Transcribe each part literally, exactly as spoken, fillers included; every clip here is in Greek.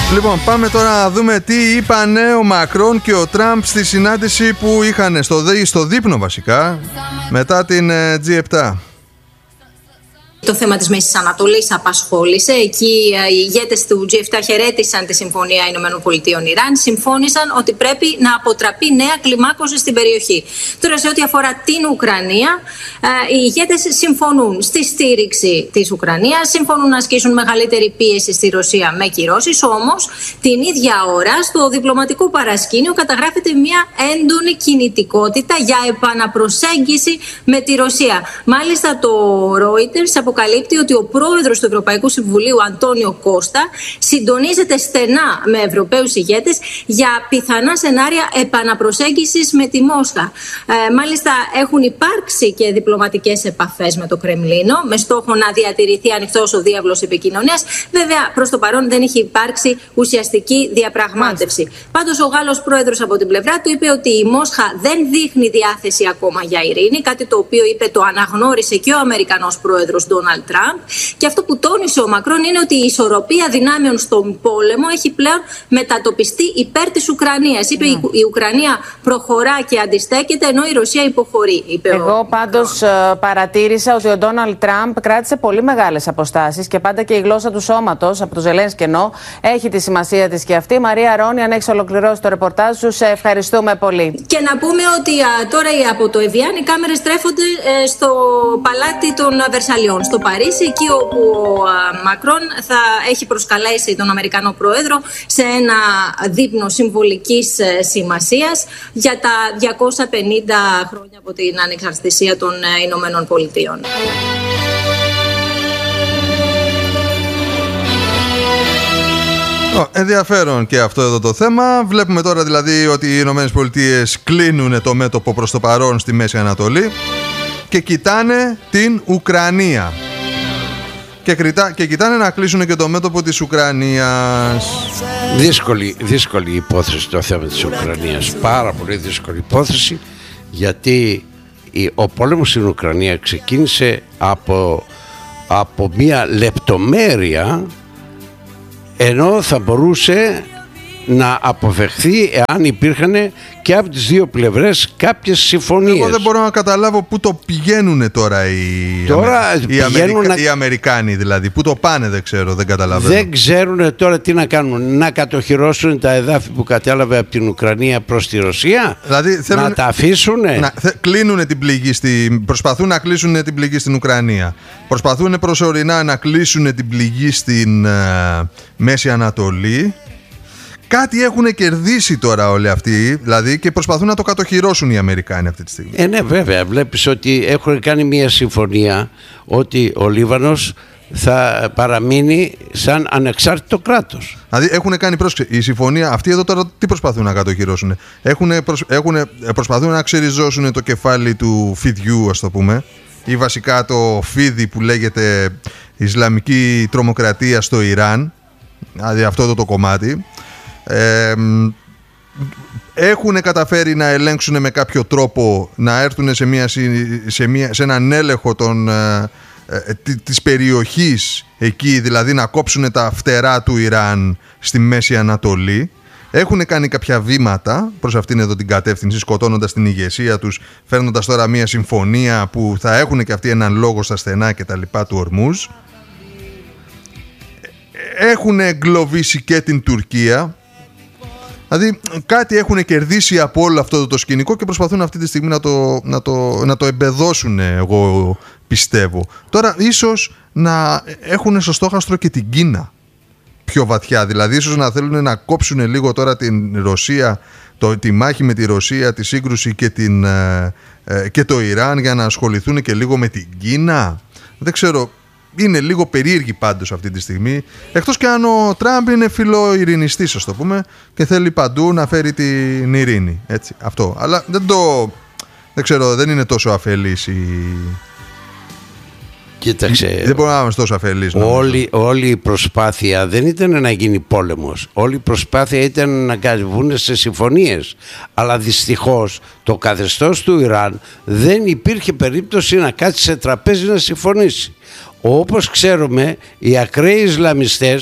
Λοιπόν, πάμε τώρα να δούμε τι είπανε ο Μακρόν και ο Τραμπ στη συνάντηση που είχαν στο, στο δείπνο βασικά μετά την τζι επτά. Το θέμα της Μέσης Ανατολής απασχόλησε. Εκεί οι ηγέτες του τζι επτά χαιρέτησαν τη Συμφωνία Ηνωμένων Πολιτειών Ιράν. Συμφώνησαν ότι πρέπει να αποτραπεί νέα κλιμάκωση στην περιοχή. Τώρα, σε ό,τι αφορά την Ουκρανία, οι ηγέτες συμφωνούν στη στήριξη της Ουκρανίας, συμφωνούν να ασκήσουν μεγαλύτερη πίεση στη Ρωσία με κυρώσεις. Όμως, την ίδια ώρα, στο διπλωματικό παρασκήνιο καταγράφεται μια έντονη κινητικότητα για επαναπροσέγγιση με τη Ρωσία. Μάλιστα, το Reuters αποκαλύπτει ότι ο πρόεδρος του Ευρωπαϊκού Συμβουλίου, Αντώνιο Κώστα, συντονίζεται στενά με Ευρωπαίους ηγέτες για πιθανά σενάρια επαναπροσέγγισης με τη Μόσχα. Ε, μάλιστα, έχουν υπάρξει και διπλωματικές επαφές με το Κρεμλίνο, με στόχο να διατηρηθεί ανοιχτός ο διάβλος επικοινωνίας. Βέβαια, προς το παρόν δεν έχει υπάρξει ουσιαστική διαπραγμάτευση. Μάλιστα. Πάντως, ο Γάλλος πρόεδρος από την πλευρά του είπε ότι η Μόσχα δεν δείχνει διάθεση ακόμα για ειρήνη, κάτι το οποίο είπε το αναγνώρισε και ο Αμερικανός πρόεδρος Ντόναλντ Τραμπ. Και αυτό που τόνισε ο Μακρόν είναι ότι η ισορροπία δυνάμεων στον πόλεμο έχει πλέον μετατοπιστεί υπέρ της Ουκρανίας. Είπε mm. η Ουκρανία προχωρά και αντιστέκεται, ενώ η Ρωσία υποχωρεί. Είπε Εγώ ο... πάντως παρατήρησα ότι ο Ντόναλντ Τραμπ κράτησε πολύ μεγάλες αποστάσεις και πάντα και η γλώσσα του σώματος, από το Ζελένσκι εννοώ, έχει τη σημασία της και αυτή. Μαρία Ρόνι, αν έχεις ολοκληρώσει το ρεπορτάζ σου, σε ευχαριστούμε πολύ. Και να πούμε ότι α, τώρα από το Εβιάν οι κάμερες στρέφονται ε, στο παλάτι των Βερσαλιών, στο Παρίσι, εκεί όπου ο α, Μακρόν θα έχει προσκαλέσει τον Αμερικανό Πρόεδρο σε ένα δείπνο συμβολικής ε, σημασίας για τα διακόσια πενήντα χρόνια από την ανεξαρτησία των ε, Ηνωμένων Πολιτειών. Ενδιαφέρον και αυτό εδώ το θέμα. Βλέπουμε τώρα δηλαδή ότι οι Ηνωμένες Πολιτείες κλείνουν το μέτωπο προς το παρόν στη Μέση Ανατολή και κοιτάνε την Ουκρανία. Και, κριτά, και κοιτάνε να κλείσουν και το μέτωπο της Ουκρανίας. Δύσκολη, δύσκολη υπόθεση το θέμα της Ουκρανίας. Πάρα πολύ δύσκολη υπόθεση, γιατί ο πόλεμος στην Ουκρανία ξεκίνησε από, από μια λεπτομέρεια, ενώ θα μπορούσε να αποφευχθεί εάν υπήρχαν και από τις δύο πλευρές κάποιες συμφωνίες. Εγώ δεν μπορώ να καταλάβω πού το πηγαίνουν τώρα οι, τώρα Αμε... οι, Αμερικα... να... οι Αμερικάνοι, δηλαδή. Πού το πάνε δεν ξέρω, δεν καταλαβαίνω. Δεν ξέρουν τώρα τι να κάνουν. Να κατοχυρώσουν τα εδάφη που κατέλαβε από την Ουκρανία προς τη Ρωσία. Δηλαδή, θέλουν... Να τα αφήσουν. Να... Κλείνουν την πληγή στη... Προσπαθούν να κλείσουν την πληγή στην Ουκρανία. Προσπαθούν προσωρινά να κλείσουν την πληγή στην uh, Μέση Ανατολή. Κάτι έχουν κερδίσει τώρα όλοι αυτοί, δηλαδή, και προσπαθούν να το κατοχυρώσουν οι Αμερικάνοι αυτή τη στιγμή. Ε, ναι, βέβαια. Βλέπεις ότι έχουν κάνει μια συμφωνία ότι ο Λίβανος θα παραμείνει σαν ανεξάρτητο κράτος. Δηλαδή έχουν κάνει πρόσκληση. Η συμφωνία αυτή εδώ τώρα τι προσπαθούν να κατοχυρώσουν. Έχουν, προσ, έχουν, προσπαθούν να ξεριζώσουν το κεφάλι του φιδιού, ας το πούμε, ή βασικά το φίδι που λέγεται Ισλαμική τρομοκρατία στο Ιράν. Δηλαδή αυτό εδώ το κομμάτι. Ε, έχουν καταφέρει να ελέγξουν με κάποιο τρόπο, να έρθουν σε, μια, σε, μια, σε έναν έλεγχο των, ε, ε, της περιοχής εκεί, δηλαδή να κόψουν τα φτερά του Ιράν στη Μέση Ανατολή. Έχουν κάνει κάποια βήματα προς αυτήν εδώ την κατεύθυνση, σκοτώνοντας την ηγεσία τους, φέρνοντας τώρα μια συμφωνία που θα έχουν και αυτοί έναν λόγο στα στενά και τα λοιπά του Ορμούζ. Έχουν εγκλωβίσει και την Τουρκία. Δηλαδή κάτι έχουν κερδίσει από όλο αυτό το σκηνικό και προσπαθούν αυτή τη στιγμή να το, να το, να το εμπεδώσουν, εγώ πιστεύω. Τώρα ίσως να έχουν στο στόχαστρο και την Κίνα πιο βαθιά. Δηλαδή ίσως να θέλουν να κόψουν λίγο τώρα την Ρωσία, το, τη μάχη με τη Ρωσία, τη σύγκρουση και, την, ε, ε, και το Ιράν, για να ασχοληθούν και λίγο με την Κίνα. Δεν ξέρω. Είναι λίγο περίεργη πάντως αυτή τη στιγμή. Εκτός και αν ο Τραμπ είναι φιλοειρηνιστής, ας το πούμε, και θέλει παντού να φέρει την ειρήνη. Έτσι, αυτό. Αλλά δεν το... Δεν ξέρω, δεν είναι τόσο αφελής η... Κοίταξε, δεν μπορούμε να είμαστε τόσο αφελείς. Όλη, όλη η προσπάθεια δεν ήταν να γίνει πόλεμος. Όλη η προσπάθεια ήταν να βγουν σε συμφωνίες. Αλλά δυστυχώς το καθεστώς του Ιράν δεν υπήρχε περίπτωση να κάτσει σε τραπέζι να συμφωνήσει. Όπως ξέρουμε, οι ακραίοι Ισλαμιστές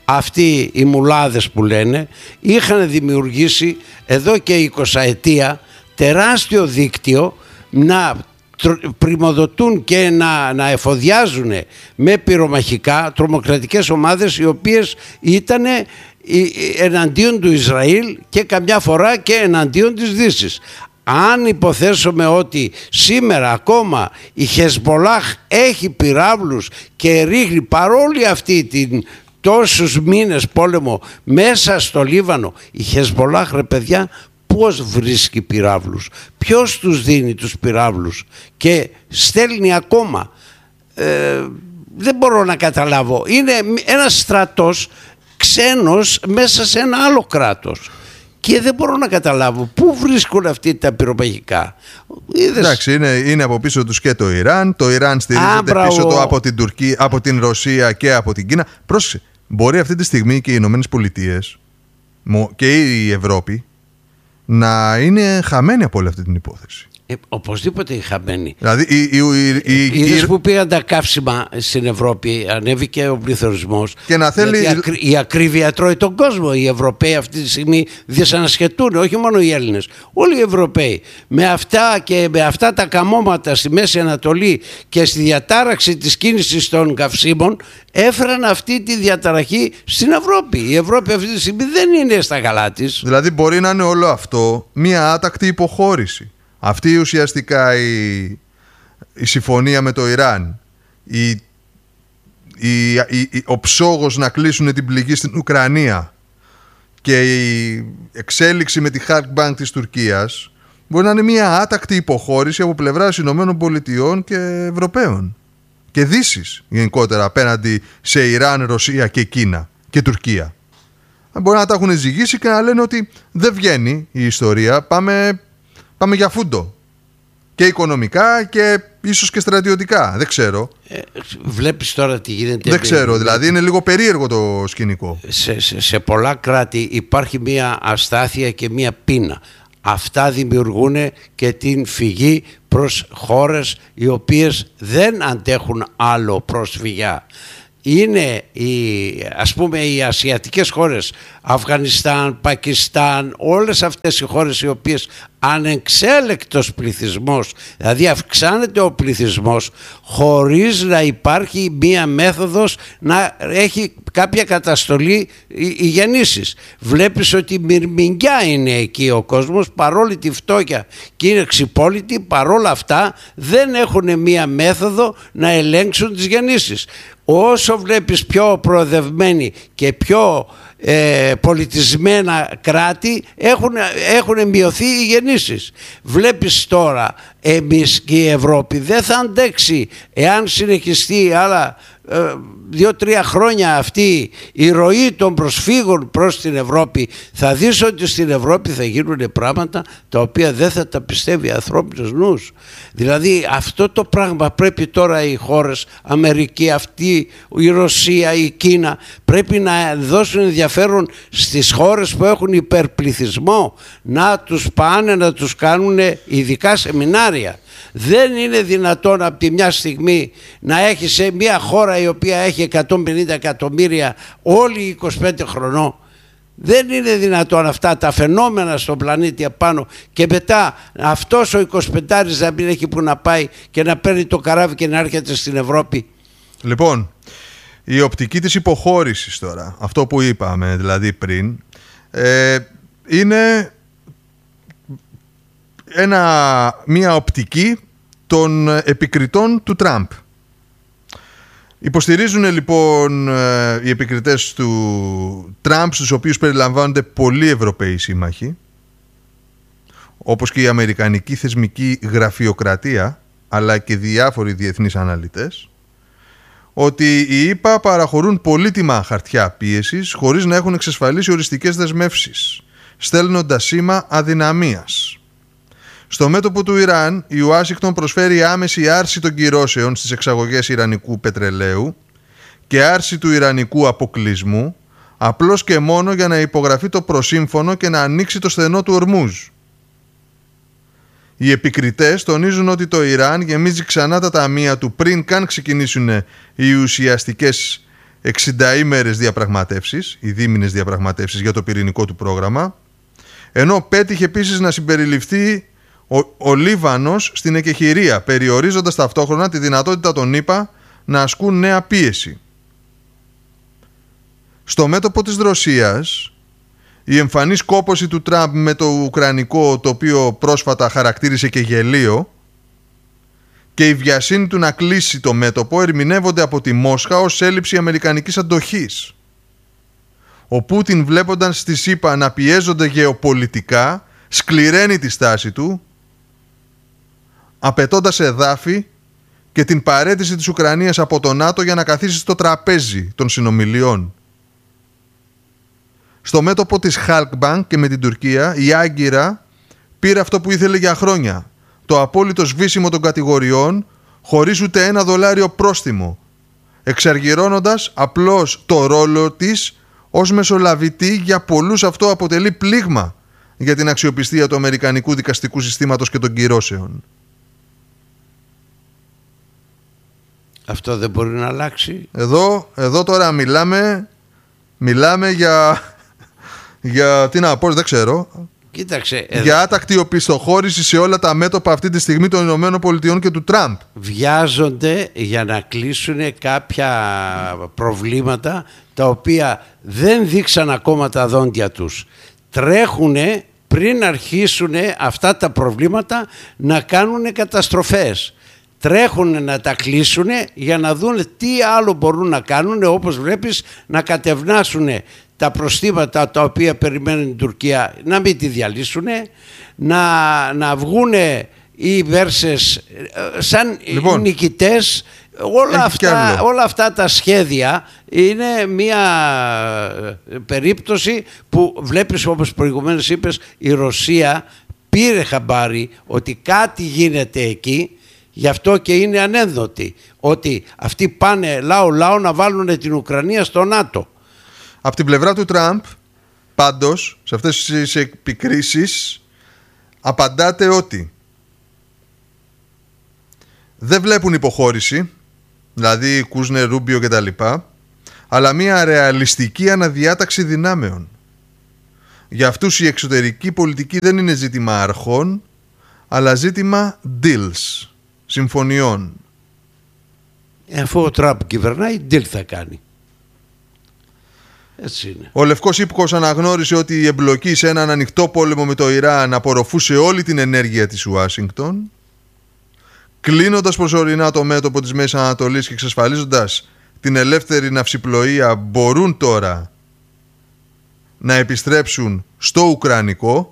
αυτοί οι μουλάδες που λένε είχαν δημιουργήσει εδώ και εικοσαετία τεράστιο δίκτυο να πριμοδοτούν και να, να εφοδιάζουν με πυρομαχικά τρομοκρατικές ομάδες οι οποίες ήταν εναντίον του Ισραήλ και καμιά φορά και εναντίον της Δύσης. Αν υποθέσουμε ότι σήμερα ακόμα η Χεσμολάχ έχει πυράβλους και ρίχνει παρόλη αυτή την τόσους μήνες πόλεμο μέσα στο Λίβανο, η Χεσμολάχ, ρε παιδιά, πώς βρίσκει πυράβλους, ποιος τους δίνει τους πυράβλους και στέλνει ακόμα, ε, δεν μπορώ να καταλάβω, είναι ένας στρατός ξένος μέσα σε ένα άλλο κράτος και δεν μπορώ να καταλάβω πού βρίσκουν αυτοί τα πυρομαχικά. Είδες... Εντάξει, είναι, είναι από πίσω τους και το Ιράν, το Ιράν στηρίζεται Α, πίσω του από την Τουρκία, από την Ρωσία και από την Κίνα. Πρόσεξε, μπορεί αυτή τη στιγμή και οι Ηνωμένες Πολιτείες και η Ευρώπη να είναι χαμένοι από όλη αυτή την υπόθεση. Ε, οπωσδήποτε οι χαμένοι. Δηλαδή, η, η, η, η, Είδες η... που πήγαν τα καύσιμα στην Ευρώπη, ανέβηκε ο πληθωρισμός. Και να θέλει... Γιατί η, ακρι... η ακρίβεια τρώει τον κόσμο. Οι Ευρωπαίοι αυτή τη στιγμή δυσανασχετούν, όχι μόνο οι Έλληνες, όλοι οι Ευρωπαίοι. Με αυτά και με αυτά τα καμώματα στη Μέση Ανατολή και στη διατάραξη της κίνησης των καυσίμων, έφεραν αυτή τη διαταραχή στην Ευρώπη. Η Ευρώπη αυτή τη στιγμή δεν είναι στα καλά της. Δηλαδή, μπορεί να είναι όλο αυτό μια άτακτη υποχώρηση. Αυτή ουσιαστικά η, η συμφωνία με το Ιράν, η, η, η, ο ψόγος να κλείσουν την πληγή στην Ουκρανία και η εξέλιξη με τη Halkbank της Τουρκίας μπορεί να είναι μια άτακτη υποχώρηση από πλευράς Ηνωμένων Πολιτειών και Ευρωπαίων και Δύσης γενικότερα απέναντι σε Ιράν, Ρωσία και Κίνα και Τουρκία. Μπορεί να τα έχουν ζυγίσει και να λένε ότι δεν βγαίνει η ιστορία, πάμε... Πάμε για φούντο. Και οικονομικά και ίσως και στρατιωτικά. Δεν ξέρω. Ε, βλέπεις τώρα τι γίνεται. Δεν ξέρω. Με... Δηλαδή είναι λίγο περίεργο το σκηνικό. Σε, σε, σε πολλά κράτη υπάρχει μία αστάθεια και μία πείνα. Αυτά δημιουργούν και την φυγή προς χώρες οι οποίες δεν αντέχουν άλλο προσφυγιά. Είναι οι, ας πούμε οι ασιατικές χώρες, Αφγανιστάν, Πακιστάν, όλες αυτές οι χώρες οι οποίες ανεξέλεκτος πληθυσμός, δηλαδή αυξάνεται ο πληθυσμός χωρίς να υπάρχει μία μέθοδος να έχει κάποια καταστολή οι γεννήσεις. Βλέπεις ότι μυρμηγκιά είναι εκεί ο κόσμος, παρόλη τη φτώχεια και είναι ξυπόλοιτοι, παρόλα αυτά δεν έχουν μία μέθοδο να ελέγξουν τις γεννήσεις. Όσο βλέπεις πιο προοδευμένοι και πιο ε, πολιτισμένα κράτη έχουν, έχουν μειωθεί οι γεννήσεις. Βλέπεις τώρα εμείς και η Ευρώπη δεν θα αντέξει εάν συνεχιστεί άλλα ε, δύο-τρία χρόνια αυτή η ροή των προσφύγων προς την Ευρώπη. Θα δεις ότι στην Ευρώπη θα γίνουν πράγματα τα οποία δεν θα τα πιστεύει ανθρώπινος νους. Δηλαδή αυτό το πράγμα πρέπει τώρα οι χώρες, Αμερική, αυτή, η Ρωσία, η Κίνα, πρέπει να δώσουν ενδιαφέρον στις χώρες που έχουν υπερπληθυσμό, να τους πάνε να τους κάνουν ειδικά σεμινάρια. Δεν είναι δυνατόν από τη μια στιγμή να έχει σε μια χώρα η οποία έχει εκατόν πενήντα εκατομμύρια όλοι είκοσι πέντε χρονών. Δεν είναι δυνατόν αυτά τα φαινόμενα στον πλανήτη απάνω και μετά αυτός ο εικοσιπεντάρης να μην έχει που να πάει και να παίρνει το καράβι και να έρχεται στην Ευρώπη. Λοιπόν, η οπτική της υποχώρησης τώρα, αυτό που είπαμε δηλαδή πριν, ε, είναι ένα, μια οπτική των επικριτών του Τραμπ. Υποστηρίζουν λοιπόν οι επικριτές του Τραμπ, στους οποίους περιλαμβάνονται πολλοί Ευρωπαίοι σύμμαχοι, όπως και η αμερικανική θεσμική γραφειοκρατία, αλλά και διάφοροι διεθνείς αναλυτές, ότι οι ΗΠΑ παραχωρούν πολύτιμα χαρτιά πίεσης χωρίς να έχουν εξασφαλίσει οριστικές δεσμεύσεις, στέλνοντας σήμα αδυναμίας. Στο μέτωπο του Ιράν, η Ουάσιγκτον προσφέρει άμεση άρση των κυρώσεων στις εξαγωγές ιρανικού πετρελαίου και άρση του ιρανικού αποκλεισμού, απλώς και μόνο για να υπογραφεί το προσύμφωνο και να ανοίξει το στενό του Ορμούζ. Οι επικριτές τονίζουν ότι το Ιράν γεμίζει ξανά τα ταμεία του πριν καν ξεκινήσουν οι ουσιαστικές εξηνταήμερες διαπραγματεύσεις, οι δίμηνες διαπραγματεύσεις για το πυρηνικό του πρόγραμμα, ενώ πέτυχε επίσης να συμπεριληφθεί ο, ο Λίβανος στην εκεχηρία, περιορίζοντας ταυτόχρονα τη δυνατότητα των ΗΠΑ να ασκούν νέα πίεση. Στο μέτωπο της Ρωσίας, η εμφανής κόπωση του Τραμπ με το ουκρανικό, το οποίο πρόσφατα χαρακτήρισε και γελίο, και η βιασύνη του να κλείσει το μέτωπο ερμηνεύονται από τη Μόσχα ως έλλειψη αμερικανικής αντοχής. Ο Πούτιν, βλέποντας στη ΣΥΠΑ να πιέζονται γεωπολιτικά, σκληραίνει τη στάση του, απαιτώντας εδάφη και την παραίτηση της Ουκρανίας από το ΝΑΤΟ για να καθίσει στο τραπέζι των συνομιλιών. Στο μέτωπο της Halkbank και με την Τουρκία, η Άγκυρα πήρε αυτό που ήθελε για χρόνια, το απόλυτο σβήσιμο των κατηγοριών, χωρίς ούτε ένα δολάριο πρόστιμο, εξαργυρώνοντας απλώς το ρόλο της ως μεσολαβητή. Για πολλούς αυτό αποτελεί πλήγμα για την αξιοπιστία του αμερικανικού δικαστικού συστήματος και των κυρώσεων. Αυτό δεν μπορεί να αλλάξει. Εδώ, εδώ τώρα μιλάμε, μιλάμε για, για τι να πω, δεν ξέρω. Κοίταξε, για άτακτη οπισθοχώρηση σε όλα τα μέτωπα αυτή τη στιγμή των Ηνωμένων Πολιτειών και του Τραμπ. Βιάζονται για να κλείσουν κάποια προβλήματα τα οποία δεν δείξαν ακόμα τα δόντια τους. Τρέχουνε πριν αρχίσουν αυτά τα προβλήματα να κάνουν καταστροφές. Τρέχουν να τα κλείσουν για να δουν τι άλλο μπορούν να κάνουν, όπως βλέπεις, να κατευνάσουν τα προστήματα τα οποία περιμένουν την Τουρκία, να μην τη διαλύσουν, να, να βγουν οι Βέρσες σαν λοιπόν, νικητές. Όλα αυτά, όλα αυτά τα σχέδια είναι μια περίπτωση που βλέπεις, όπως προηγουμένως είπες, η Ρωσία πήρε χαμπάρι ότι κάτι γίνεται εκεί. Γι' αυτό και είναι ανένδοτη ότι αυτοί πάνε λάο λάο να βάλουν την Ουκρανία στο ΝΑΤΟ. Από την πλευρά του Τραμπ, πάντως, σε αυτές τις επικρίσεις απαντάτε ότι δεν βλέπουν υποχώρηση, δηλαδή Κούσνερ, Ρούμπιο κτλ, αλλά μια ρεαλιστική αναδιάταξη δυνάμεων. Για αυτούς η εξωτερική πολιτική δεν είναι ζήτημα αρχών, αλλά ζήτημα deals, συμφωνιών. Αφού ο Τραμπ κυβερνάει, deal θα κάνει. Έτσι είναι. Ο Λευκός Οίκος αναγνώρισε ότι η εμπλοκή σε έναν ανοιχτό πόλεμο με το Ιράν απορροφούσε όλη την ενέργεια της Ουάσιγκτον, κλείνοντας προσωρινά το μέτωπο της Μέσης Ανατολής και εξασφαλίζοντας την ελεύθερη ναυσιπλοεία, μπορούν τώρα να επιστρέψουν στο Ουκρανικό.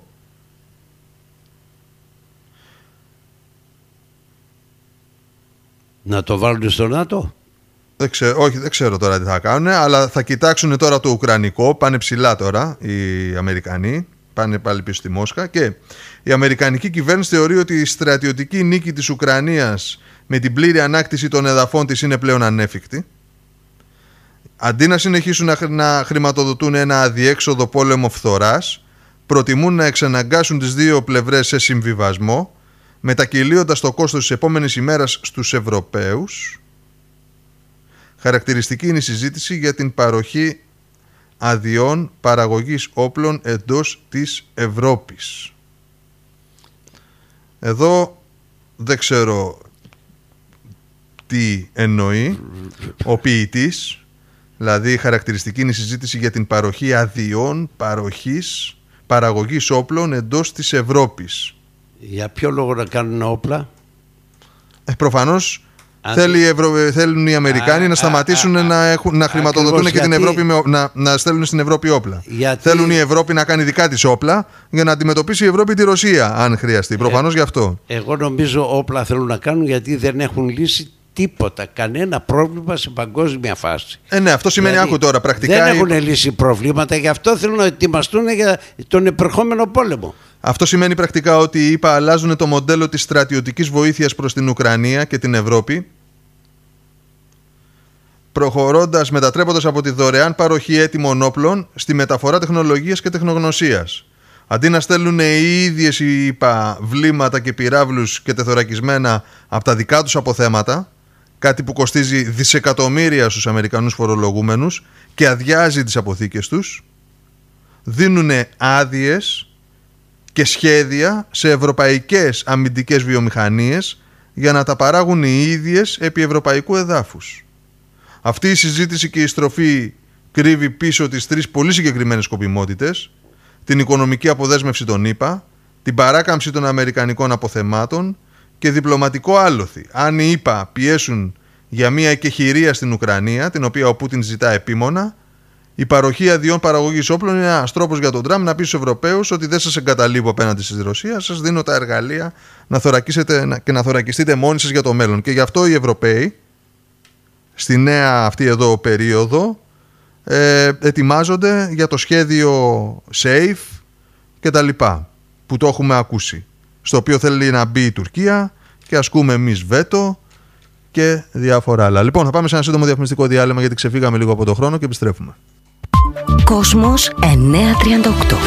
Να το βάλουν στο ΝΑΤΟ. Δεν ξέρω, όχι, δεν ξέρω τώρα τι θα κάνουν, αλλά θα κοιτάξουν τώρα το Ουκρανικό. Πάνε ψηλά τώρα οι Αμερικανοί. Πάνε πάλι πίσω στη Μόσχα. Και η Αμερικανική κυβέρνηση θεωρεί ότι η στρατιωτική νίκη της Ουκρανίας με την πλήρη ανάκτηση των εδαφών της είναι πλέον ανέφικτη. Αντί να συνεχίσουν να, να χρηματοδοτούν ένα αδιέξοδο πόλεμο φθοράς, προτιμούν να εξαναγκάσουν τις δύο πλευρές σε συμβιβασμό, μετακυλίοντας το κόστος της επόμενης ημέρας στους Ευρωπαίους. Χαρακτηριστική είναι η συζήτηση για την παροχή αδειών παραγωγής όπλων εντός της Ευρώπης. Εδώ δεν ξέρω τι εννοεί ο ποιητής. Δηλαδή χαρακτηριστική είναι η συζήτηση για την παροχή αδειών παροχής παραγωγής όπλων εντός της Ευρώπης. Για ποιο λόγο να κάνουν όπλα? Ε, προφανώς θέλει Ευρω... θέλουν οι Αμερικάνοι α, να σταματήσουν α, α, να, έχουν, να χρηματοδοτούν και γιατί... την Ευρώπη με, να, να στέλνουν στην Ευρώπη όπλα. Γιατί... Θέλουν η Ευρώπη να κάνει δικά της όπλα για να αντιμετωπίσει η Ευρώπη τη Ρωσία, αν χρειαστεί. Προφανώς ε, γι' αυτό. Εγώ νομίζω όπλα θέλουν να κάνουν γιατί δεν έχουν λύσει τίποτα, κανένα πρόβλημα σε παγκόσμια φάση. Ε, ναι, αυτό σημαίνει, δηλαδή, άκου τώρα πρακτικά. Δεν έχουν η... λύσει προβλήματα, γι' αυτό θέλουν να ετοιμαστούν για τον επερχόμενο πόλεμο. Αυτό σημαίνει πρακτικά ότι οι ΗΠΑ αλλάζουν το μοντέλο της στρατιωτικής βοήθειας προς την Ουκρανία και την Ευρώπη, προχωρώντας, μετατρέποντας από τη δωρεάν παροχή έτοιμων όπλων στη μεταφορά τεχνολογίας και τεχνογνωσίας. Αντί να στέλνουν οι ίδιες οι ΗΠΑ βλήματα και πυράβλους και τεθωρακισμένα από τα δικά τους αποθέματα κάτι που κοστίζει δισεκατομμύρια στους Αμερικανούς φορολογούμενους και αδειάζει τις αποθήκες τους, δίνουν άδειες και σχέδια σε ευρωπαϊκές αμυντικές βιομηχανίες για να τα παράγουν οι ίδιες επί ευρωπαϊκού εδάφους. Αυτή η συζήτηση και η στροφή κρύβει πίσω τις τρεις πολύ συγκεκριμένες σκοπιμότητες: την οικονομική αποδέσμευση των ΗΠΑ, την παράκαμψη των αμερικανικών αποθεμάτων και διπλωματικό άλοθη. Αν οι ΗΠΑ πιέσουν για μια εκεχηρία στην Ουκρανία, την οποία ο Πούτιν ζητά επίμονα, η παροχή αδειών παραγωγής όπλων είναι ένας τρόπος για τον Τραμπ να πει στους Ευρωπαίους ότι δεν σας εγκαταλείπω απέναντι στη Ρωσία, σας δίνω τα εργαλεία να θωρακίσετε και να θωρακιστείτε μόνοι σας για το μέλλον. Και γι' αυτό οι Ευρωπαίοι, στη νέα αυτή εδώ περίοδο, ε, ετοιμάζονται για το σχέδιο SAFE και τα λοιπά, που το έχουμε ακούσει, στο οποίο θέλει να μπει η Τουρκία και ασκούμε εμείς βέτο και διάφορα άλλα. Λοιπόν, θα πάμε σε ένα σύντομο διαφημιστικό διάλειμμα, γιατί ξεφύγαμε λίγο από το χρόνο και επιστρέφουμε. Κόσμος εννιακόσια τριάντα οκτώ.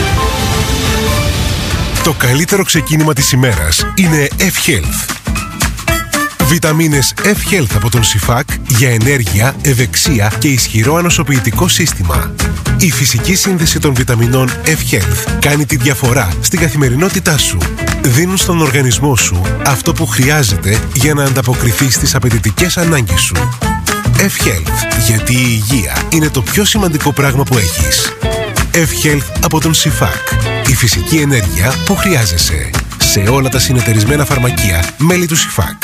Το καλύτερο ξεκίνημα της ημέρας είναι F-Health. Βιταμίνες F-Health από τον Σιφάκ για ενέργεια, ευεξία και ισχυρό ανοσοποιητικό σύστημα. Η φυσική σύνδεση των βιταμινών F-Health κάνει τη διαφορά στην καθημερινότητά σου. Δίνουν στον οργανισμό σου αυτό που χρειάζεται για να ανταποκριθεί στις απαιτητικές ανάγκες σου. F-Health, γιατί η υγεία είναι το πιο σημαντικό πράγμα που έχεις. F-Health από τον Σιφάκ. Η φυσική ενέργεια που χρειάζεσαι. Σε όλα τα συνεταιρισμένα φαρμακεία μέλη του Σιφάκ.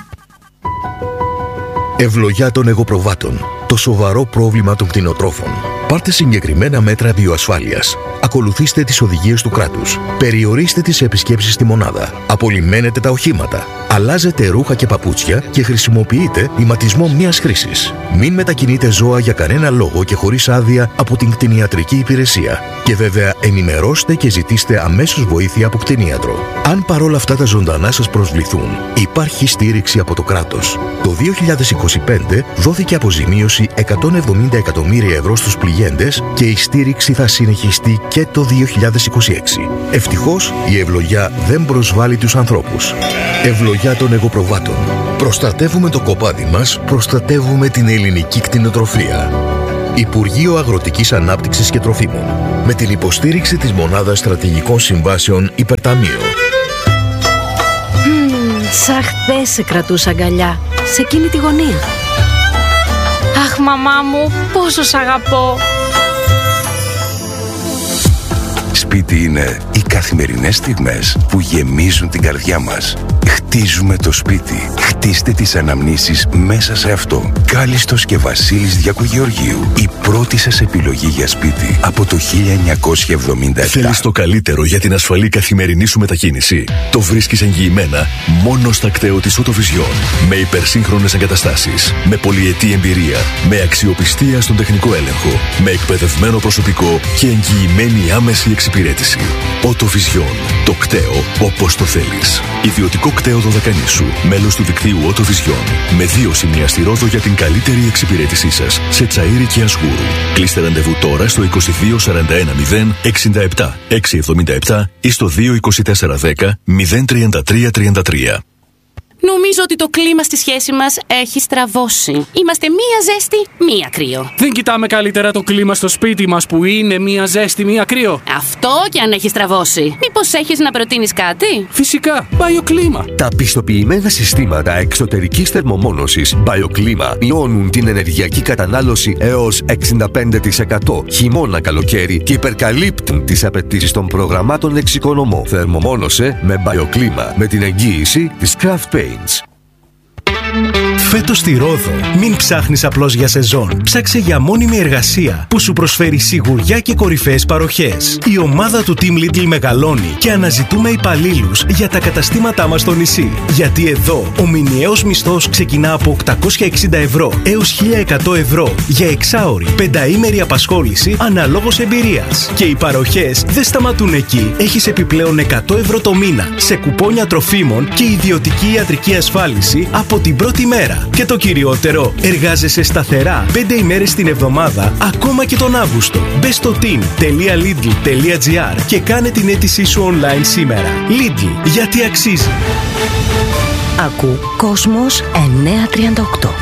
Ευλογιά των εγωπροβάτων. Το σοβαρό πρόβλημα των κτηνοτρόφων. Πάρτε συγκεκριμένα μέτρα βιοασφάλειας. Ακολουθήστε τις οδηγίες του κράτους. Περιορίστε τις επισκέψεις στη μονάδα. Απολυμμένετε τα οχήματα. Αλλάζετε ρούχα και παπούτσια και χρησιμοποιείτε ηματισμό μίας χρήσης. Μην μετακινείτε ζώα για κανένα λόγο και χωρίς άδεια από την κτηνιατρική υπηρεσία. Και βέβαια ενημερώστε και ζητήστε αμέσως βοήθεια από κτηνίατρο. Αν παρόλα αυτά τα ζωντανά σας προσβληθούν, υπάρχει στήριξη από το κράτος. Το δύο χιλιάδες είκοσι πέντε δόθηκε αποζημίωση εκατόν εβδομήντα εκατομμύρια ευρώ στους πληγέντες και η στήριξη θα συνεχιστεί και το δύο χιλιάδες είκοσι έξι. Ευτυχώς η ευλογιά δεν προσβάλλει τους ανθρώπους. Ευλογιά των εγωπροβάτων. Προστατεύουμε το κοπάδι μας, προστατεύουμε την ελληνική κτηνοτροφία. Υπουργείο Αγροτικής Ανάπτυξης και Τροφίμων. Με την υποστήριξη της Μονάδας Στρατηγικών Συμβάσεων Υπερταμείο. Mm, σαν χθες σε κρατούσα αγκαλιά, σε εκείνη τη γωνία. Αχ, μαμά μου, πόσο σ' αγαπώ. Σπίτι είναι οι καθημερινές στιγμές που γεμίζουν την καρδιά μας. Χτίζουμε το σπίτι. Χτίστε τις αναμνήσεις μέσα σε αυτό. Κάλιστος και Βασίλης Διακογεωργίου. Η πρώτη σας επιλογή για σπίτι από το χίλια εννιακόσια εβδομήντα επτά. Θέλεις το καλύτερο για την ασφαλή καθημερινή σου μετακίνηση? Το βρίσκεις εγγυημένα μόνο στα κτέο της Autovision. Με υπερσύγχρονες εγκαταστάσεις, με πολυετή εμπειρία, με αξιοπιστία στον τεχνικό έλεγχο, με εκπαιδευμένο προσωπικό και εγγυημένη άμεση εξυπηρέτηση. Autovision. Το κτέο όπως το θέλεις. Ιδιωτικό κτέο Δωδεκανήσου. Μέλος του δικτύου Autovision. Με δύο σημεία στη Ρόδο για την καλύτερη εξυπηρέτησή σας. Σε Τσαΐρι και Ασγούρου. Κλείστε ραντεβού τώρα στο είκοσι δύο σαράντα ένα μηδέν εξήντα επτά εξακόσια εβδομήντα επτά ή στο δύο είκοσι τέσσερα δέκα μηδέν τριάντα τρία τριάντα τρία. Νομίζω ότι το κλίμα στη σχέση μας έχει στραβώσει. Είμαστε μία ζέστη, μία κρύο. Δεν κοιτάμε καλύτερα το κλίμα στο σπίτι μας που είναι μία ζέστη, μία κρύο? Αυτό και αν έχει στραβώσει. Μήπως έχεις να προτείνεις κάτι? Φυσικά, BioClima. Τα πιστοποιημένα συστήματα εξωτερικής θερμομόνωσης BioClima μειώνουν την ενεργειακή κατανάλωση έως εξήντα πέντε τοις εκατό χειμώνα-καλοκαίρι και υπερκαλύπτουν τις απαιτήσεις των προγραμμάτων εξοικονομώ. Θερμομόνωσε με BioClima με την εγγύηση της Craft Paints. Φέτος στη Ρόδο, μην ψάχνεις απλώς για σεζόν. Ψάξε για μόνιμη εργασία που σου προσφέρει σιγουριά και κορυφαίες παροχές. Η ομάδα του Team Lidl μεγαλώνει και αναζητούμε υπαλλήλους για τα καταστήματά μας στο νησί. Γιατί εδώ ο μηνιαίος μισθός ξεκινά από οκτακόσια εξήντα ευρώ έως χίλια εκατό ευρώ για εξάωρη, πενταήμερη απασχόληση αναλόγως εμπειρίας. Και οι παροχές δεν σταματούν εκεί. Έχεις επιπλέον εκατό ευρώ το μήνα σε κουπόνια τροφίμων και ιδιωτική ιατρική ασφάλιση από την πρώτη μέρα. Και το κυριότερο, εργάζεσαι σταθερά πέντε ημέρες την εβδομάδα, ακόμα και τον Αύγουστο. Μπες στο team τελεία lidl τελεία gr και κάνε την αίτησή σου online σήμερα. Lidl, γιατί αξίζει. Ακού Κόσμος εννιακόσια τριάντα οκτώ.